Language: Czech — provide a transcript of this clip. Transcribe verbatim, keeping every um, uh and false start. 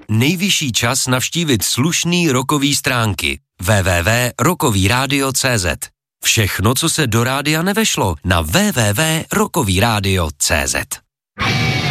nejvyšší čas navštívit slušný rockový stránky w w w tečka rockový rádio tečka c z. Všechno, co se do rádia nevešlo, na w w w tečka rockový rádio tečka c z.